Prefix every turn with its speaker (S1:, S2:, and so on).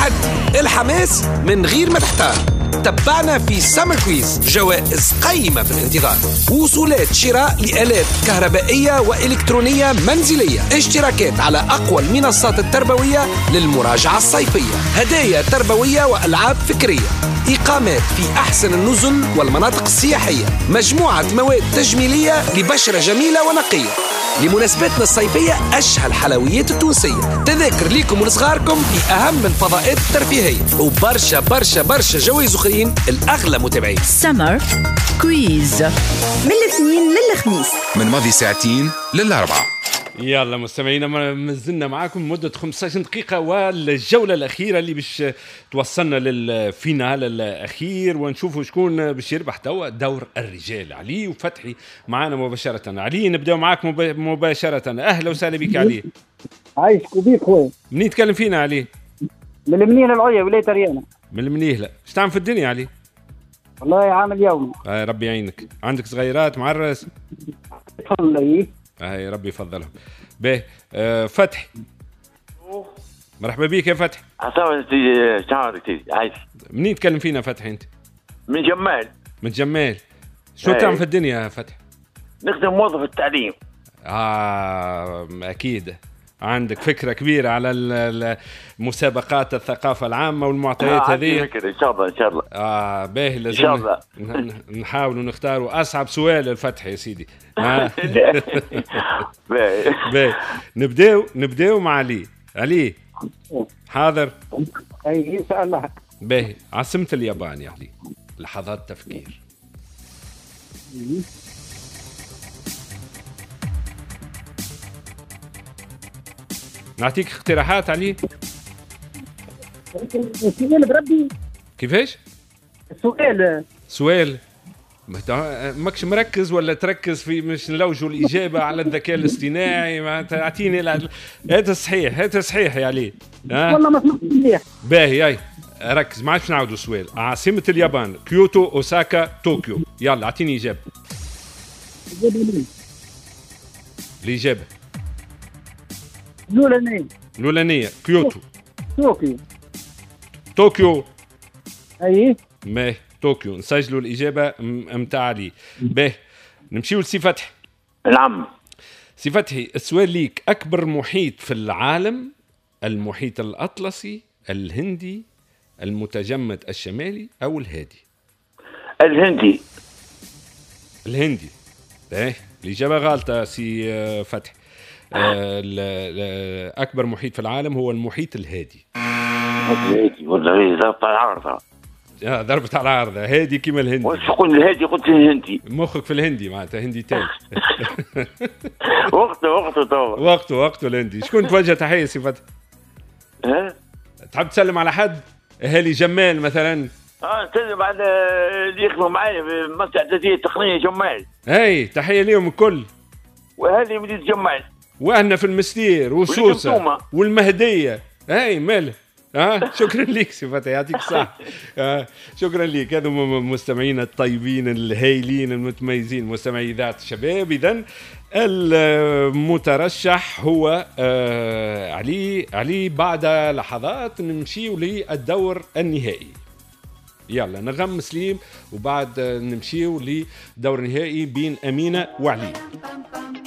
S1: التحدي، الحماس من غير ما تحتار. تبعنا في سمر كويز، جوائز قيمة في الانتظار، وصولات شراء لآلات كهربائية وإلكترونية منزلية، اشتراكات على أقوى المنصات التربوية للمراجعة الصيفية، هدايا تربوية وألعاب فكرية، إقامات في أحسن النزل والمناطق السياحية، مجموعة مواد تجميلية لبشرة جميلة ونقية. لمناسبتنا الصيفية أشهى الحلويات التونسية، تذاكر ليكم ولصغاركم في أهم الفضاءات الترفيهية، وبرشا برشا برشا جوائز أخرين الأغلى متابعين.
S2: سمر كويز من الاثنين للخميس
S3: من ماضي ساعتين للأربعة.
S4: يلا مستمعينا، ما زلنا معاكم مدة 15 دقيقة، والجولة الأخيرة اللي باش توصلنا للفينال الأخير، ونشوفوا شكون باش يربح توا دور الرجال. علي وفتحي معنا مباشرة. علي نبدأ معاك مباشرة. أهلا وسهلا بك علي.
S5: عايشك وبيك خويا.
S4: منين تكلم فينا علي؟
S5: من المنيهلة العليا، ولاية ريانة.
S4: من المنيهلة. ايش تعمل في الدنيا علي؟
S5: والله عامل يومي.
S4: ربي يعينك. عندك صغيرات معرس؟
S5: والله
S4: ربي يفضلهم. باهي. فتحي. مرحبا بك يا فتحي.
S6: عايش.
S4: منين تكلم فينا فتحي انت؟
S6: من جمال.
S4: من جمال. شو تعمل في الدنيا يا فتحي؟
S6: نخدم موظف التعليم.
S4: اكيد عندك فكرة كبيرة على مسابقات الثقافة العامة والمعطيات هذه.
S6: فكرة ان شاء الله ان شاء الله.
S4: باهي لازم
S6: ان شاء الله
S4: نحاولوا نختاروا اصعب سؤال الفتح يا سيدي. باهي نبداو مع علي. علي حاضر؟
S5: اي ان شاء الله.
S4: باهي. عاصمة اليابان يا علي. لحظات تفكير. نعطيك اقتراحات علي.
S5: السؤال بربي.
S4: كيفاش؟
S5: سؤال
S4: ماكش مركز ولا تركز في مش نلوجوا الإجابة على الذكاء الاصطناعي؟ معناتها أعطيني هذا صحيح يا علي.
S5: والله ما سمعت مليح.
S4: باهي هاي ركز، ما عادش نعاودوا السؤال. عاصمة اليابان كيوتو، أوساكا، طوكيو. يلا أعطيني إجابة. الإجابة الأولانية كيوتو. طوكيو.
S5: اي
S4: ماهي طوكيو. نسجلوا الإجابة متاع علي. باهي نمشيو لسي فتحي.
S6: نعم
S4: سي فتحي، السؤال ليك. أكبر محيط في العالم، المحيط الأطلسي، الهندي، المتجمد الشمالي أو الهادي؟ الهندي. باهي الإجابة غلطة سي فتحي. أكبر محيط في العالم هو المحيط الهادي.
S6: والله ضربت على العارضة.
S4: ضربت على العارضة. هادي كيما الهندي.
S6: واش تقول الهادي؟ قلت الهندي.
S4: مخك في الهندي معناتها هندي تاني. وقته الهندي. شكون توجه تحية سي فتحي؟ تحب تسلم على حد؟ أهالي جمال مثلا؟
S6: نسلم على اللي يخدموا معايا في المنطقة الذاتية التقنية جمال.
S4: هاي تحية ليهم الكل.
S6: وهذه مدينة جمال.
S4: واحنا في المستير وسوسة والمهدية. هاي ماله. شكرا لك سي فتحي، يعطيك الصحة. شكرا لك. هذا مستمعينا الطيبين الهايلين المتميزين، مستمعي إذاعة الشباب. إذن المترشح هو علي. بعد لحظات نمشيو للدور النهائي. يلا نغم سليم وبعد نمشيو لدور نهائي بين أمينة وعلي.